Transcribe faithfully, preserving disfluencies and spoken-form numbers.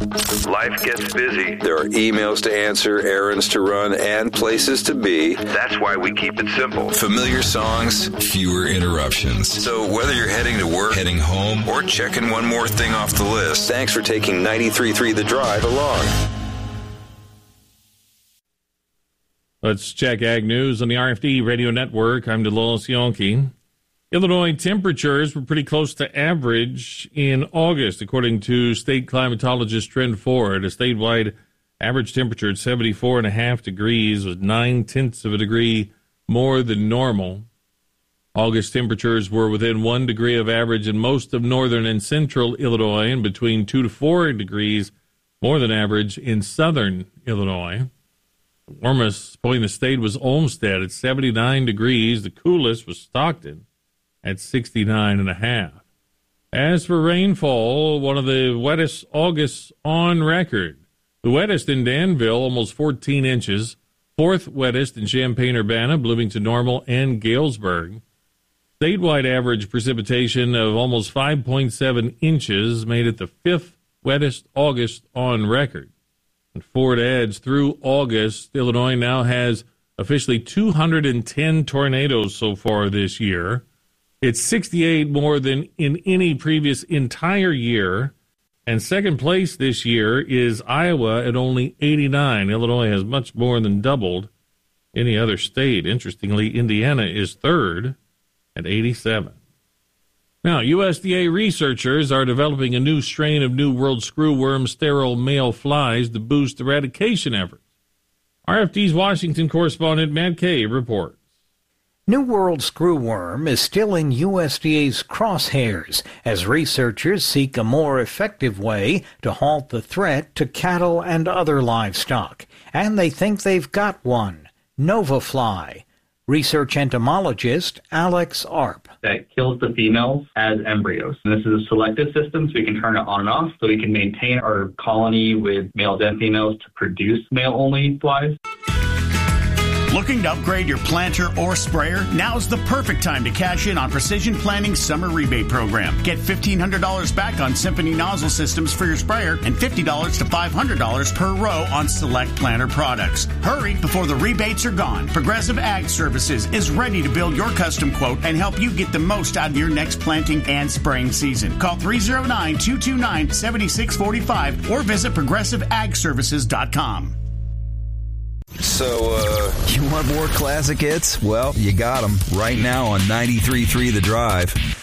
Life gets busy. There are emails to answer, errands to run, and places to be. That's why we keep it simple. Familiar songs, fewer interruptions. So whether you're heading to work, heading home, or checking one more thing off the list, thanks for taking ninety-three point three The Drive along. Let's check Ag News on the R F D Radio Network. I'm DeLuis Yonke. Illinois temperatures were pretty close to average in August, according to state climatologist Trent Ford. A statewide average temperature at seventy-four and a half degrees was nine-tenths of a degree more than normal. August temperatures were within one degree of average in most of northern and central Illinois and between two to four degrees more than average in southern Illinois. The warmest point in the state was Olmsted at seventy-nine degrees. The coolest was Stockton at sixty-nine and a half. As for rainfall, one of the wettest Augusts on record. The wettest in Danville, almost fourteen inches. Fourth wettest in Champaign-Urbana, Bloomington Normal, and Galesburg. Statewide average precipitation of almost five point seven inches made it the fifth wettest August on record. And Ford adds, through August, Illinois now has officially two hundred ten tornadoes so far this year. It's sixty-eight more than in any previous entire year. And second place this year is Iowa at only eighty-nine. Illinois has much more than doubled any other state. Interestingly, Indiana is third at eighty-seven. Now, U S D A researchers are developing a new strain of New World screwworm sterile male flies to boost eradication efforts. R F D's Washington correspondent Matt Kay reports. New World screwworm is still in U S D A's crosshairs as researchers seek a more effective way to halt the threat to cattle and other livestock. And they think they've got one, NovaFly. Research entomologist Alex Arp. That kills the females as embryos. And this is a selective system, so we can turn it on and off, so we can maintain our colony with males and females to produce male-only flies. Looking to upgrade your planter or sprayer? Now's the perfect time to cash in on Precision Planning's summer rebate program. Get fifteen hundred dollars back on Symphony nozzle systems for your sprayer and fifty dollars to five hundred dollars per row on select planter products. Hurry before the rebates are gone. Progressive Ag Services is ready to build your custom quote and help you get the most out of your next planting and spraying season. Call three oh nine, two two nine, seven six four five or visit progressive ag services dot com. So, uh... You want more classic hits? Well, you got them right now on ninety-three point three The Drive.